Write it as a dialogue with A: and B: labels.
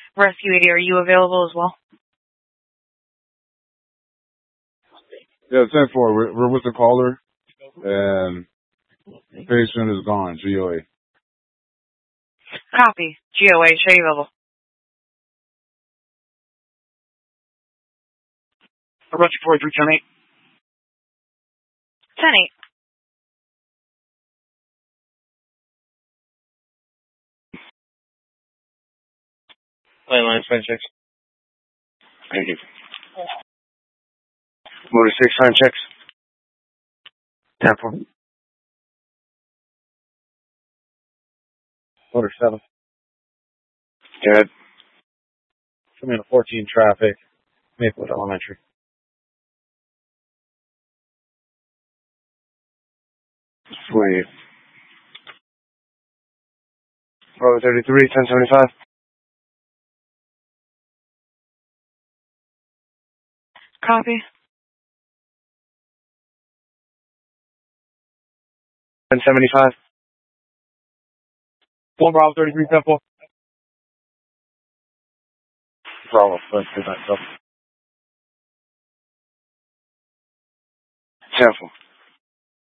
A: Rescue 80, are you available as well?
B: Yeah, 10-4. We're with the caller, and the patient is gone. GOA.
A: Copy. GOA, show you available.
C: Rescue 43, 10-8.
A: 10-8.
C: Line 6. Thank you. Motor 6, sign checks. 10-4. Motor 7. Good. Coming to 14 traffic. Maplewood Elementary. Sweet. Road 33, 1075.
A: Copy.
C: 1075. 1 Bravo 33, 10-4. Bravo, let's do that. 10-4.